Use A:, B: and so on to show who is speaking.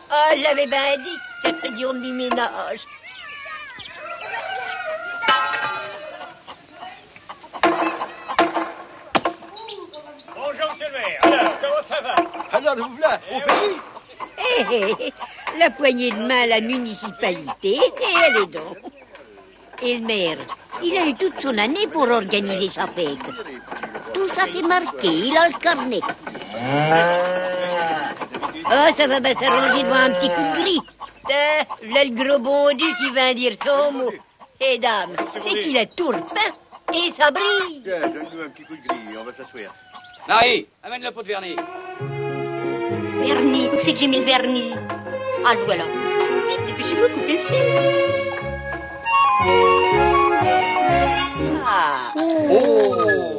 A: Ah, je l'avais bien dit que c'était dur du ménage.
B: Bonjour, monsieur le maire. Alors, comment ça va?
C: Alors, vous voilà, au pays?
A: La poignée de main à la municipalité, et elle est donc. Et le maire, il a eu toute son année pour organiser sa fête. Tout ça c'est marqué, il a le carnet. Oh, ça va bien s'arranger devant un petit coup de gris. Là, le gros bondu qui vient dire son mot. Et dame, c'est qu'il est tout repeint et ça brille.
C: Tiens, donne-nous un petit coup de gris, on va s'asseoir.
D: Marie, amène le pot de vernis.
A: Vernis, où c'est que j'ai mis le vernis? Ah, le voilà. Vite, dépêchez-vous, coupez le fil. Ah.
D: Oh.